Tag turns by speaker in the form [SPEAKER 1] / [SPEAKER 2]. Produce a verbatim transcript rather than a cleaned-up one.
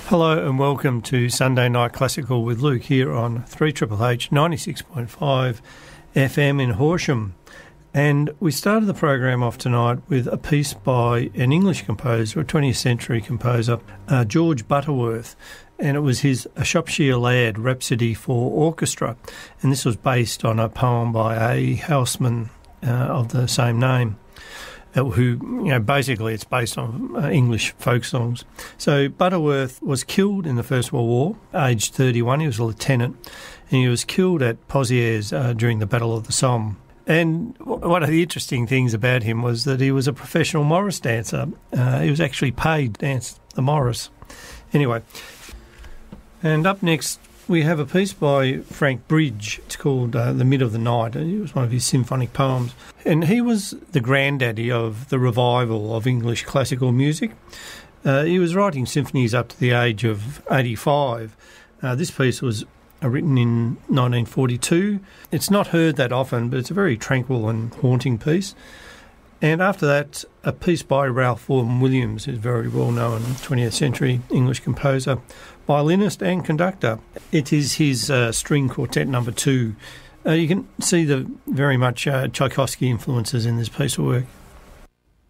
[SPEAKER 1] Hello and welcome to Sunday Night Classical with Luke here on three H H H ninety-six point five F M in Horsham. And we started the program off tonight with a piece by an English composer, a twentieth century composer, uh, George Butterworth, and it was his A Shropshire Lad Rhapsody for Orchestra. And this was based on a poem by A. Houseman uh, of the same name, who, you know, basically it's based on uh, English folk songs. So Butterworth was killed in the First World War, aged thirty-one. He was a lieutenant, and he was killed at Pozieres uh, during the Battle of the Somme. And one of the interesting things about him was that he was a professional Morris dancer. Uh, he was actually paid to dance the Morris. Anyway, and up next we have a piece by Frank Bridge. It's called uh, The Mid of the Night. It was one of his symphonic poems. And he was the granddaddy of the revival of English classical music. Uh, he was writing symphonies up to the age of eighty-five. Uh, this piece was uh, written in nineteen forty-two. It's not heard that often, but it's a very tranquil and haunting piece. And after that, a piece by Ralph Vaughan Williams, who's a very well-known twentieth century English composer, violinist and conductor. It is his uh, string quartet number two. Uh, you can see the very much uh, Tchaikovsky influences in this piece of work.